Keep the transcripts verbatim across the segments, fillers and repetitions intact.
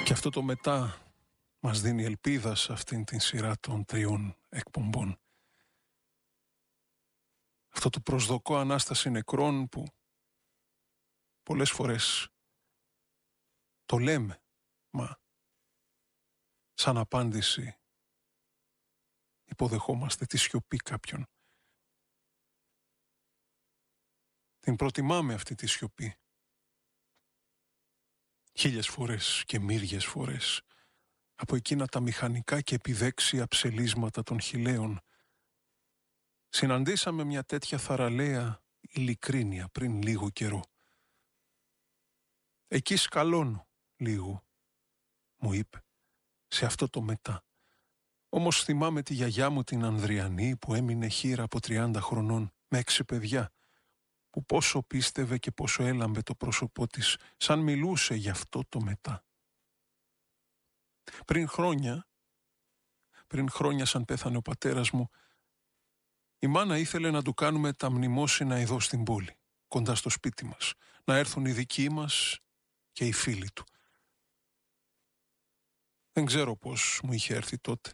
Και αυτό το μετά μας δίνει ελπίδα σε αυτήν την σειρά των τριών εκπομπών. Αυτό το προσδοκώ Ανάσταση νεκρών που πολλές φορές το λέμε, μα σαν απάντηση υποδεχόμαστε τη σιωπή κάποιον. Την προτιμάμε αυτή τη σιωπή. Χίλιες φορές και μύριες φορές από εκείνα τα μηχανικά και επιδέξια ψελίσματα των χιλέων συναντήσαμε μια τέτοια θαραλέα ειλικρίνεια πριν λίγο καιρό. «Εκεί σκαλώνω λίγο», μου είπε, σε αυτό το μετά. Όμως θυμάμαι τη γιαγιά μου την Ανδριανή που έμεινε χήρα από τριάντα χρονών με έξι παιδιά, που πόσο πίστευε και πόσο έλαμπε το πρόσωπό της, σαν μιλούσε γι' αυτό το μετά. Πριν χρόνια, πριν χρόνια σαν πέθανε ο πατέρας μου, η μάνα ήθελε να του κάνουμε τα μνημόσυνα εδώ στην πόλη, κοντά στο σπίτι μας, να έρθουν οι δικοί μας και οι φίλοι του. Δεν ξέρω πώς μου είχε έρθει τότε,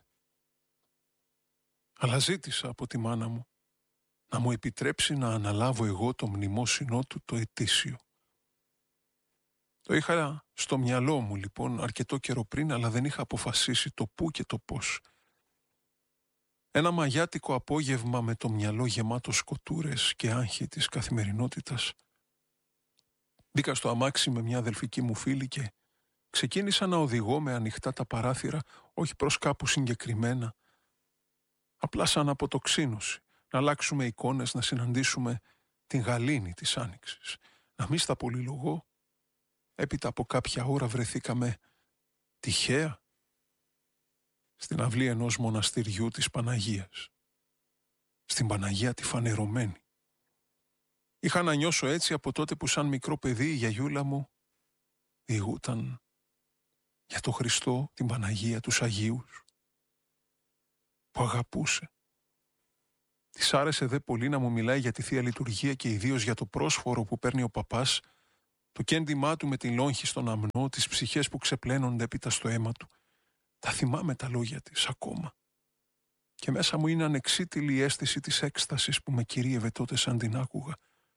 αλλά ζήτησα από τη μάνα μου να μου επιτρέψει να αναλάβω εγώ το μνημόσυνό του το ετήσιο. Το είχα στο μυαλό μου λοιπόν αρκετό καιρό πριν, αλλά δεν είχα αποφασίσει το πού και το πώς. Ένα μαγιάτικο απόγευμα με το μυαλό γεμάτο σκοτούρες και άγχη της καθημερινότητας, μπήκα στο αμάξι με μια αδελφική μου φίλη και ξεκίνησα να οδηγώ με ανοιχτά τα παράθυρα, όχι προς κάπου συγκεκριμένα, απλά σαν αποτοξίνωση, να αλλάξουμε εικόνες, να συναντήσουμε την γαλήνη της άνοιξης. Να μην στα πολυλογώ, έπειτα από κάποια ώρα βρεθήκαμε τυχαία στην αυλή ενός μοναστηριού της Παναγίας, στην Παναγία τη φανερωμένη. Είχα να νιώσω έτσι από τότε που σαν μικρό παιδί η γιαγιούλα μου διηγούταν για το Χριστό, την Παναγία, τους Αγίους, που αγαπούσε. Της άρεσε δε πολύ να μου μιλάει για τη Θεία Λειτουργία και ιδίως για το πρόσφορο που παίρνει ο παπάς, το κέντημά του με την λόγχη στον αμνό, τις ψυχές που ξεπλένονται έπειτα στο αίμα του. Τα θυμάμαι τα λόγια της ακόμα. Και μέσα μου είναι ανεξίτηλη η αίσθηση της έκστασης που με κυρίευε τότε σαν την άκουγα.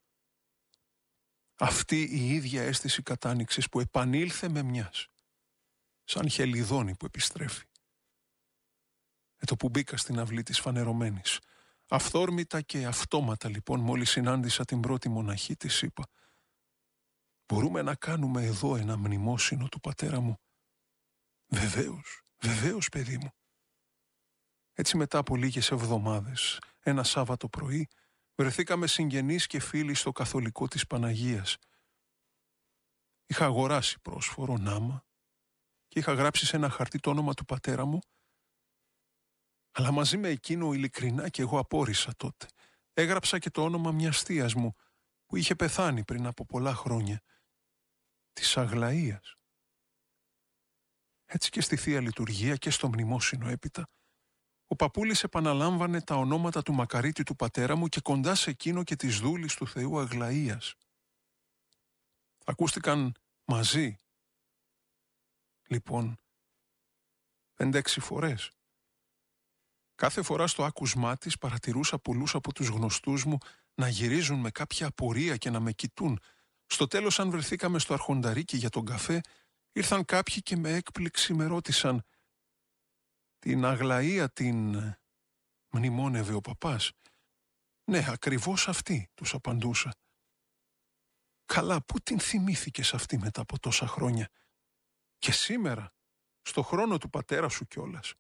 Αυτή η ίδια αίσθηση κατάνοιξης που επανήλθε με μιας, σαν χελιδόνι που επιστρέφει. Με το που μπήκα στην αυλή της φανερωμένης, αυθόρμητα και αυτόματα λοιπόν, μόλις συνάντησα την πρώτη μοναχή, της είπα: «Μπορούμε να κάνουμε εδώ ένα μνημόσυνο του πατέρα μου?» «Βεβαίως, βεβαίως παιδί μου». Έτσι μετά από λίγες εβδομάδες, ένα Σάββατο πρωί, βρεθήκαμε συγγενείς και φίλοι στο καθολικό της Παναγίας. Είχα αγοράσει πρόσφορο νάμα και είχα γράψει σε ένα χαρτί το όνομα του πατέρα μου, αλλά μαζί με εκείνο ειλικρινά και εγώ απόρρισα τότε. Έγραψα και το όνομα μιας θείας μου που είχε πεθάνει πριν από πολλά χρόνια, της Αγλαΐας. Έτσι και στη Θεία Λειτουργία και στο μνημόσυνο έπειτα, ο παππούλης επαναλάμβανε τα ονόματα του μακαρίτη του πατέρα μου και κοντά σε εκείνο και της δούλης του Θεού Αγλαΐας. Ακούστηκαν μαζί, λοιπόν, πέντε-έξι φορές. Κάθε φορά στο άκουσμά της παρατηρούσα πολλούς από τους γνωστούς μου να γυρίζουν με κάποια απορία και να με κοιτούν. Στο τέλος, αν βρεθήκαμε στο αρχονταρίκι για τον καφέ, ήρθαν κάποιοι και με έκπληξη με ρώτησαν: «Την Αγλαία την μνημόνευε ο παπάς?» «Ναι, ακριβώς αυτή», τους απαντούσα. «Καλά, πού την θυμήθηκες αυτή μετά από τόσα χρόνια?» «Και σήμερα, στο χρόνο του πατέρα σου κιόλας».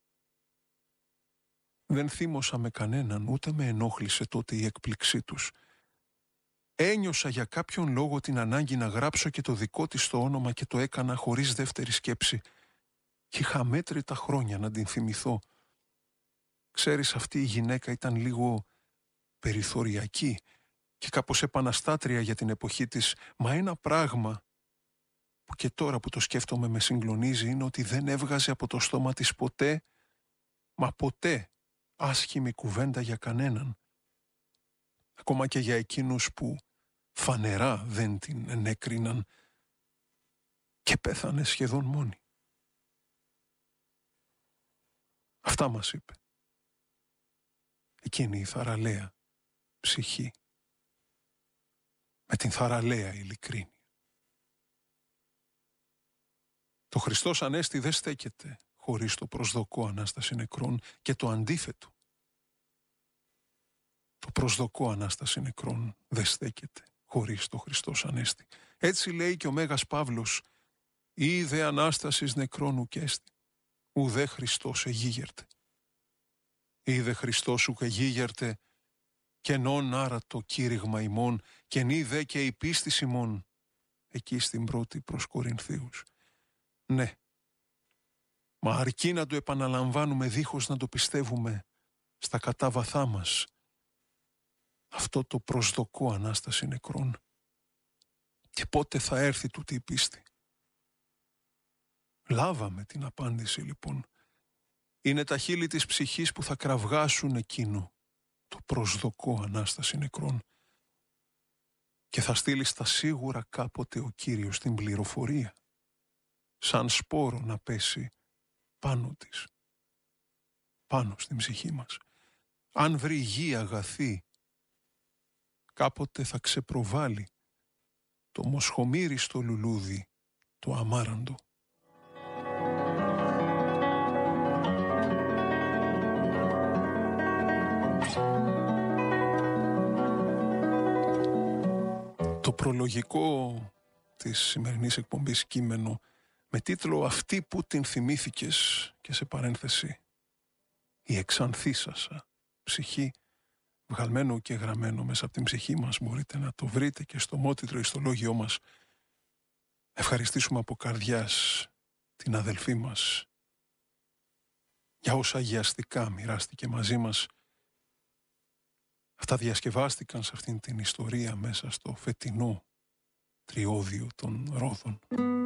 Δεν θύμωσα με κανέναν, ούτε με ενόχλησε τότε η έκπληξή τους. Ένιωσα για κάποιον λόγο την ανάγκη να γράψω και το δικό της το όνομα και το έκανα χωρίς δεύτερη σκέψη. Και είχα μέτρητα χρόνια να την θυμηθώ. Ξέρεις, αυτή η γυναίκα ήταν λίγο περιθωριακή και κάπως επαναστάτρια για την εποχή της, μα ένα πράγμα που και τώρα που το σκέφτομαι με συγκλονίζει είναι ότι δεν έβγαζε από το στόμα της ποτέ, μα ποτέ, άσχημη κουβέντα για κανέναν. Ακόμα και για εκείνους που φανερά δεν την ενέκριναν, και πέθανε σχεδόν μόνη. Αυτά μας είπε. Εκείνη η θαραλέα ψυχή, με την θαραλέα ειλικρίνη. Το Χριστός Ανέστη δεν στέκεται χωρίς το προσδοκό Ανάσταση νεκρών και το αντίθετο. Το προσδοκό Ανάσταση νεκρών δεν στέκεται χωρίς το Χριστός Ανέστη. Έτσι λέει και ο Μέγας Παύλος, «Είδε Ανάστασης νεκρών ουκ έστι, ουδέ Χριστός εγίγερτε. Είδε Χριστός ουκ εγίγερτε, και νόν άρα το κήρυγμα ημών, και νη δε και η πίστης ημών», εκεί στην πρώτη προς Κορινθίους. Ναι, μα αρκεί να το επαναλαμβάνουμε δίχως να το πιστεύουμε στα κατάβαθά μας, αυτό το προσδοκό Ανάσταση νεκρών. Και πότε θα έρθει τούτη η πίστη? Λάβαμε την απάντηση λοιπόν. Είναι τα χείλη της ψυχής που θα κραυγάσουν εκείνο το προσδοκό Ανάσταση νεκρών. Και θα στείλει στα σίγουρα κάποτε ο Κύριος την πληροφορία, σαν σπόρο να πέσει πάνω της, πάνω στην ψυχή μας. Αν βρει γη αγαθή, κάποτε θα ξεπροβάλλει το μοσχομύριστο λουλούδι, το αμάραντο. Το προλογικό της σημερινής εκπομπής κείμενο με τίτλο «Αυτή που την θυμήθηκες» και σε παρένθεση «Η εξανθήσασα ψυχή», βγαλμένο και γραμμένο μέσα από την ψυχή μας, μπορείτε να το βρείτε και στο μότιτλο ιστολόγιό μας. Ευχαριστήσουμε από καρδιάς την αδελφή μας για όσα αγιαστικά μοιράστηκε μαζί μας. Αυτά διασκευάστηκαν σε αυτήν την ιστορία μέσα στο φετινό τριώδιο των Ρόδων.